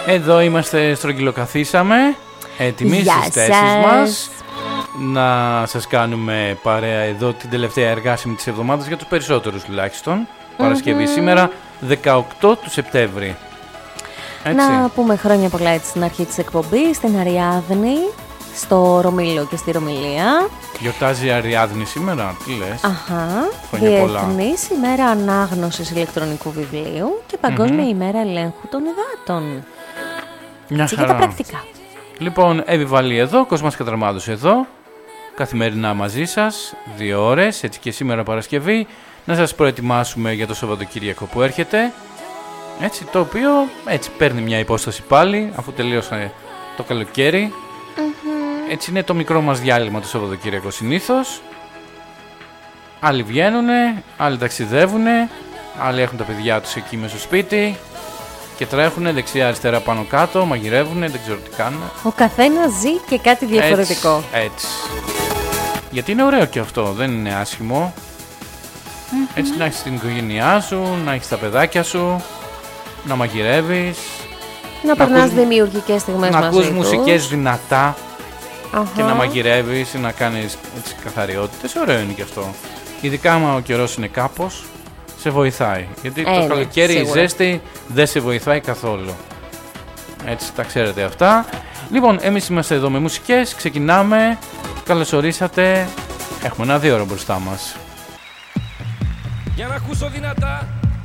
Εδώ είμαστε, στρογγυλοκαθίσαμε, έτοιμοι στις θέσεις μας. Να σας κάνουμε παρέα εδώ την τελευταία εργάσιμη της εβδομάδας, για τους περισσότερους τουλάχιστον. Παρασκευή σήμερα, 18 του Σεπτέμβρη. Έτσι. Να πούμε χρόνια πολλά έτσι στην αρχή της εκπομπής, στην Αριάδνη, στο Ρωμήλο και στη Ρωμιλία. Γιορτάζει η Αριάδνη σήμερα, τι λες? Αχα, πολλά. Διεθνής ημέρα ανάγνωσης ηλεκτρονικού βιβλίου και Παγκόσμια ημέρα ελέγχου των υδάτων. Μια χαρά. Για τα πρακτικά. Λοιπόν, Εύη εδώ, Κοσμάς Κατραμάδος εδώ, καθημερινά μαζί σας, 2 ώρες, έτσι και σήμερα Παρασκευή, να σας προετοιμάσουμε για το Σαββατοκύριακο που έρχεται, έτσι, το οποίο έτσι παίρνει μια υπόσταση πάλι, αφού τελείωσε το καλοκαίρι. Έτσι είναι το μικρό μας διάλειμμα το Σαββατοκύριακο συνήθως. Άλλοι βγαίνουνε, άλλοι ταξιδεύουνε, άλλοι έχουν τα παιδιά τους εκεί μες στο σπίτι και τρέχουνε δεξιά αριστερά πάνω κάτω, μαγειρεύουνε, δεν ξέρω τι κάνουν. Ο καθένας ζει και κάτι διαφορετικό. Έτσι. Γιατί είναι ωραίο και αυτό, δεν είναι άσχημο. Έτσι να έχεις την οικογένειά σου, να έχεις τα παιδάκια σου, να μαγειρεύεις, να περνάς δημιουργικές στιγμές μαζί τους. Να ακούς μουσικές δυνατά και να μαγειρεύεις ή να κάνεις έτσι καθαριότητες. Ωραίο είναι και αυτό. Ειδικά άμα ο καιρός είναι κάπως, σε βοηθάει. Γιατί το καλοκαίρι η ζέστη δεν σε βοηθάει καθόλου. Έτσι τα ξέρετε αυτά. Λοιπόν, εμείς είμαστε εδώ με μουσικές, ξεκινάμε. Καλώς ορίσατε. Έχουμε ένα 2 ώρο μπροστά μας. Για να ακούσω δυνατά